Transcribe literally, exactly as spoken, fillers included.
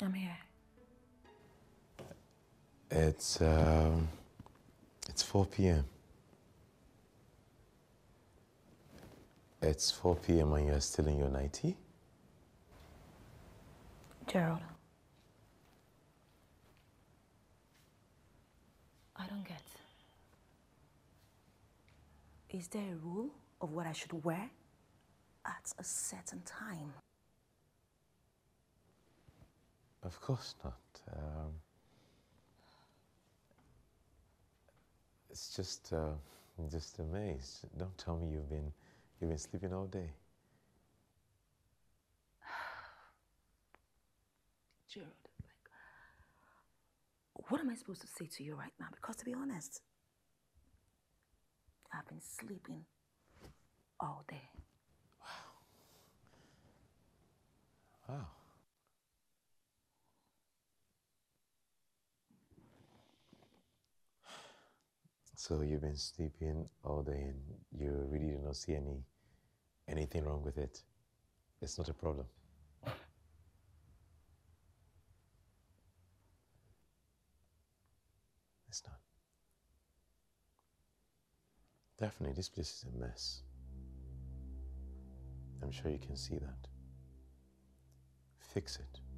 I'm here. It's, um, it's four p m It's four p m and you're still in your nightie? Gerald. I don't get. Is there a rule of what I should wear at a certain time? Of course not. Um, it's just, uh, just a maze. Don't tell me you've been, you've been sleeping all day. Gerald, like, what am I supposed to say to you right now? Because to be honest, I've been sleeping all day. Wow. So you've been sleeping all day and you really do not see any, anything wrong with it? It's not a problem? It's not. Definitely, this place is a mess. I'm sure you can see that. Fix it.